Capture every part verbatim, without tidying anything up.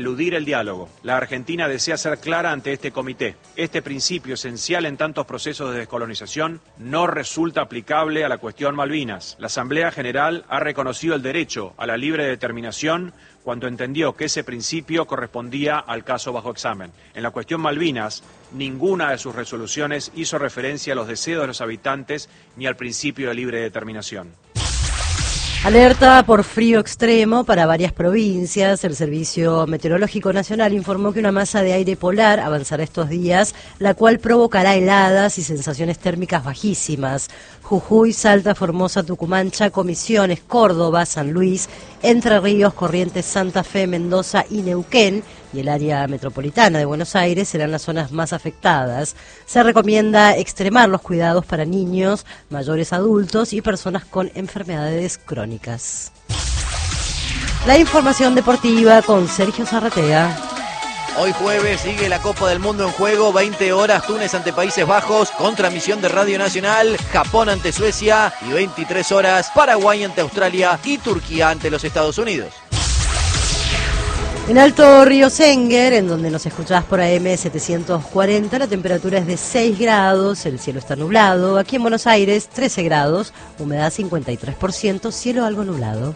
Eludir el diálogo. La Argentina desea ser clara ante este comité. Este principio esencial en tantos procesos de descolonización no resulta aplicable a la cuestión Malvinas. La Asamblea General ha reconocido el derecho a la libre determinación cuando entendió que ese principio correspondía al caso bajo examen. En la cuestión Malvinas, ninguna de sus resoluciones hizo referencia a los deseos de los habitantes ni al principio de libre determinación. Alerta por frío extremo para varias provincias. El Servicio Meteorológico Nacional informó que una masa de aire polar avanzará estos días, la cual provocará heladas y sensaciones térmicas bajísimas. Jujuy, Salta, Formosa, Tucumán, Chaco, Misiones, Córdoba, San Luis, Entre Ríos, Corrientes, Santa Fe, Mendoza y Neuquén y el área metropolitana de Buenos Aires serán las zonas más afectadas. Se recomienda extremar los cuidados para niños, mayores adultos y personas con enfermedades crónicas. La información deportiva con Sergio Zarratea. Hoy jueves sigue la Copa del Mundo en juego, veinte horas, Túnez ante Países Bajos, con transmisión de Radio Nacional, Japón ante Suecia y veintitrés horas, Paraguay ante Australia y Turquía ante los Estados Unidos. En Alto Río Senguer, en donde nos escuchás por A M setecientos cuarenta, la temperatura es de seis grados, el cielo está nublado. Aquí en Buenos Aires, trece grados, humedad cincuenta y tres por ciento, cielo algo nublado.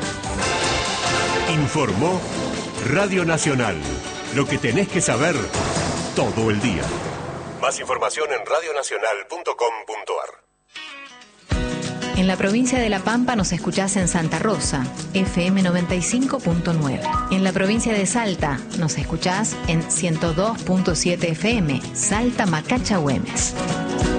Informó Radio Nacional. Lo que tenés que saber todo el día. Más información en radio nacional punto com punto a r. En la provincia de La Pampa nos escuchás en Santa Rosa, F M noventa y cinco punto nueve. En la provincia de Salta nos escuchás en ciento dos punto siete F M, Salta Macacha Güemes.